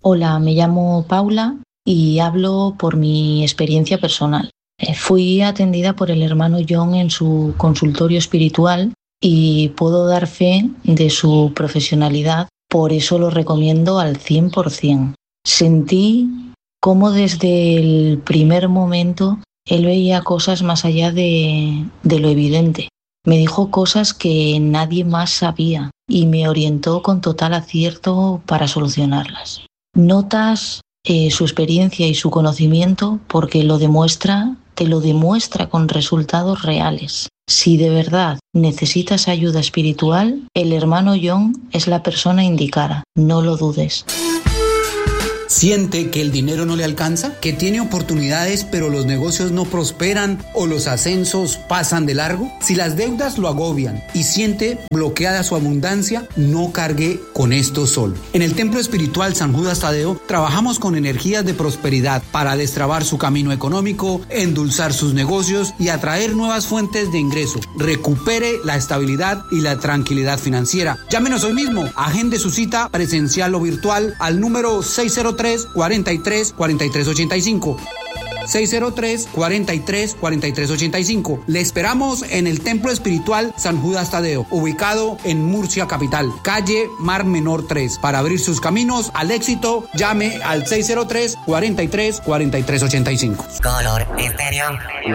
Hola, me llamo Paula y hablo por mi experiencia personal. Fui atendida por el hermano John en su consultorio espiritual y puedo dar fe de su profesionalidad, por eso lo recomiendo al 100%. Sentí cómo desde el primer momento él veía cosas más allá de lo evidente. Me dijo cosas que nadie más sabía y me orientó con total acierto para solucionarlas. Notas su experiencia y su conocimiento porque te lo demuestra con resultados reales. Si de verdad necesitas ayuda espiritual, el hermano John es la persona indicada, no lo dudes. ¿Siente que el dinero no le alcanza? ¿Que tiene oportunidades pero los negocios no prosperan o los ascensos pasan de largo? Si las deudas lo agobian y siente bloqueada su abundancia, no cargue con esto solo. En el Templo Espiritual San Judas Tadeo trabajamos con energías de prosperidad para destrabar su camino económico, endulzar sus negocios y atraer nuevas fuentes de ingreso. Recupere la estabilidad y la tranquilidad financiera. Llámenos hoy mismo, agende su cita presencial o virtual al número 603-43-4385. 603-43-4385. Le esperamos en el Templo Espiritual San Judas Tadeo, ubicado en Murcia capital, calle Mar Menor 3. Para abrir sus caminos al éxito, llame al 603-43-4385. Color Estéreo.